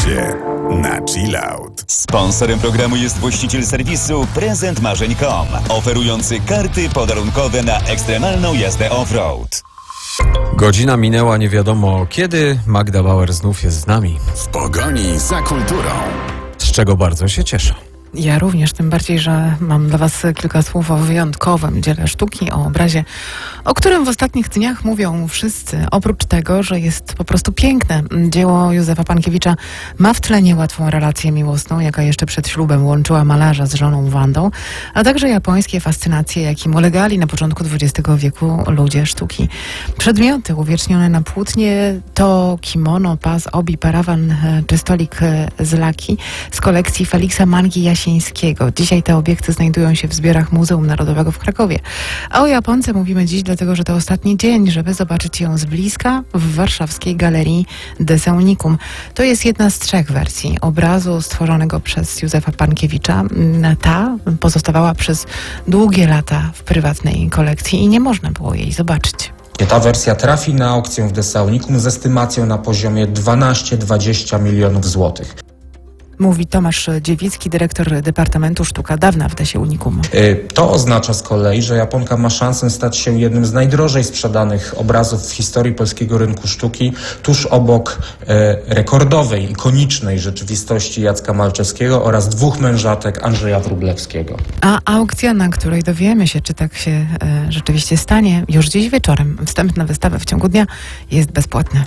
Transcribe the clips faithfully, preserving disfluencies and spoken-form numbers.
wibracje na chillout. Sponsorem programu jest właściciel serwisu prezent marzeń kropka com, oferujący karty podarunkowe na ekstremalną jazdę off-road. Godzina minęła nie wiadomo kiedy. Magda Bauer znów jest z nami. W pogoni za kulturą. Z czego bardzo się cieszę. Ja również, tym bardziej, że mam dla Was kilka słów o wyjątkowym dziele sztuki, o obrazie, o którym w ostatnich dniach mówią wszyscy. Oprócz tego, że jest po prostu piękne. Dzieło Józefa Pankiewicza ma w tle niełatwą relację miłosną, jaka jeszcze przed ślubem łączyła malarza z żoną Wandą, a także japońskie fascynacje, jakim ulegali na początku dwudziestego wieku ludzie sztuki. Przedmioty uwiecznione na płótnie to kimono, pas, obi, parawan czy stolik z laki z kolekcji Feliksa Mangi Jasińskiego. Dzisiaj te obiekty znajdują się w zbiorach Muzeum Narodowego w Krakowie. A o Japonce mówimy dziś, dlatego że to ostatni dzień, żeby zobaczyć ją z bliska w warszawskiej Galerii Deseunikum. To jest jedna z trzech wersji obrazu stworzonego przez Józefa Pankiewicza. Ta pozostawała przez długie lata w prywatnej kolekcji i nie można było jej zobaczyć. Ta wersja trafi na aukcję w Deseunikum z estymacją na poziomie dwanaście do dwudziestu milionów złotych. Mówi Tomasz Dziewicki, dyrektor Departamentu Sztuka Dawna w Deseunikum. To oznacza z kolei, że Japonka ma szansę stać się jednym z najdrożej sprzedanych obrazów w historii polskiego rynku sztuki, tuż obok e, rekordowej, ikonicznej rzeczywistości Jacka Malczewskiego oraz dwóch mężatek Andrzeja Wróblewskiego. A aukcja, na której dowiemy się, czy tak się e, rzeczywiście stanie, już dziś wieczorem. Wstęp na wystawę w ciągu dnia jest bezpłatny.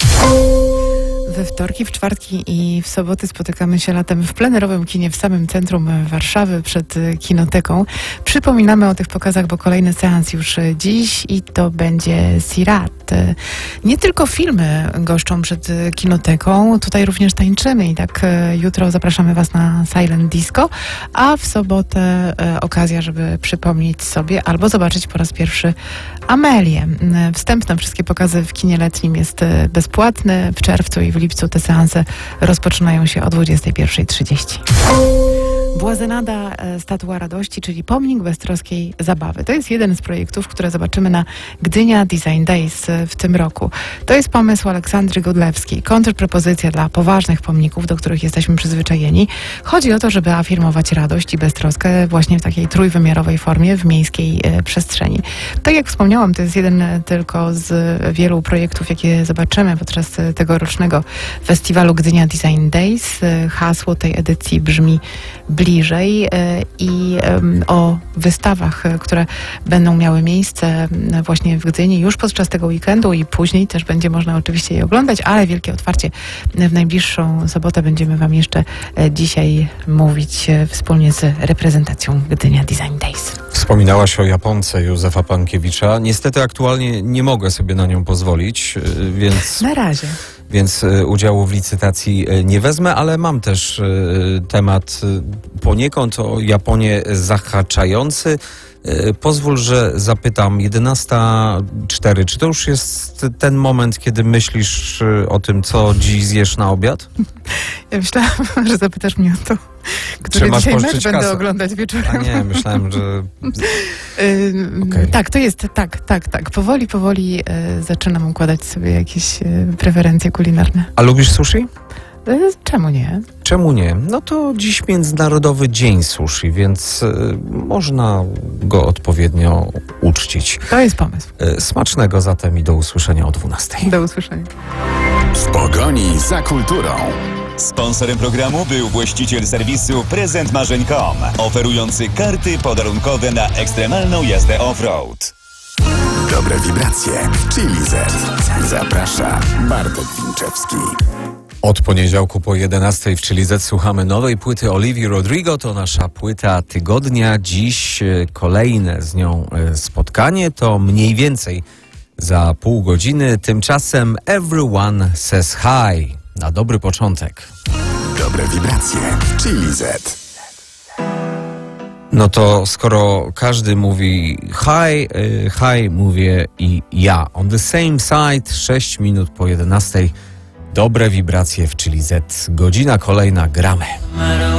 We wtorki, w czwartki i w soboty spotykamy się latem w plenerowym kinie w samym centrum Warszawy przed Kinoteką. Przypominamy o tych pokazach, bo kolejny seans już dziś i to będzie Sirat. Nie tylko filmy goszczą przed Kinoteką, tutaj również tańczymy i tak jutro zapraszamy Was na Silent Disco, a w sobotę okazja, żeby przypomnieć sobie albo zobaczyć po raz pierwszy Amelię. Wstęp na wszystkie pokazy w kinie letnim jest bezpłatny. W czerwcu i w lipcu te seanse rozpoczynają się o dwudziestej pierwszej trzydzieści. Błazenada, Statua Radości, czyli pomnik beztroskiej zabawy. To jest jeden z projektów, które zobaczymy na Gdynia Design Days w tym roku. To jest pomysł Aleksandry Godlewskiej. Kontrpropozycja dla poważnych pomników, do których jesteśmy przyzwyczajeni. Chodzi o to, żeby afirmować radość i beztroskę właśnie w takiej trójwymiarowej formie w miejskiej e, przestrzeni. Tak jak wspomniałam, to jest jeden tylko z wielu projektów, jakie zobaczymy podczas tegorocznego festiwalu Gdynia Design Days. Hasło tej edycji brzmi bliżej i o wystawach, które będą miały miejsce właśnie w Gdyni już podczas tego weekendu i później też będzie można oczywiście je oglądać, ale wielkie otwarcie w najbliższą sobotę będziemy Wam jeszcze dzisiaj mówić wspólnie z reprezentacją Gdynia Design Days. Wspominałaś o Japonce Józefa Pankiewicza. Niestety aktualnie nie mogę sobie na nią pozwolić, więc... Na razie. Więc udziału w licytacji nie wezmę, ale mam też temat poniekąd o Japonię zahaczający. Pozwól, że zapytam, jedenasta cztery, czy to już jest ten moment, kiedy myślisz o tym, co dziś zjesz na obiad? Ja myślałam, że zapytasz mnie o to, który dzisiaj mecz będę kasę? oglądać wieczorem. A nie, myślałem, że... Yy, okay. Tak, to jest, tak, tak, tak. Powoli, powoli yy, zaczynam układać sobie jakieś yy, preferencje kulinarne. A lubisz sushi? Yy, czemu nie? Czemu nie? No to dziś Międzynarodowy Dzień Sushi, więc y, można go odpowiednio uczcić. To jest pomysł. Y, smacznego zatem i do usłyszenia o dwunastej. Do usłyszenia. W pogoni za kulturą. Sponsorem programu był właściciel serwisu prezent marzeń kropka com, oferujący karty podarunkowe na ekstremalną jazdę off-road. Dobre wibracje w Chili Z. Zaprasza Bartek Winczewski. Od poniedziałku po jedenastej w Chili Z słuchamy nowej płyty Olivii Rodrigo. To nasza płyta tygodnia. Dziś kolejne z nią spotkanie. To mniej więcej za pół godziny. Tymczasem Everyone Says Hi. Na dobry początek. Dobre wibracje w Chili Z. No to skoro każdy mówi hi, hi mówię i ja. On the same side, sześć minut po jedenastej. Dobre wibracje w Chili Z. Godzina kolejna, gramy.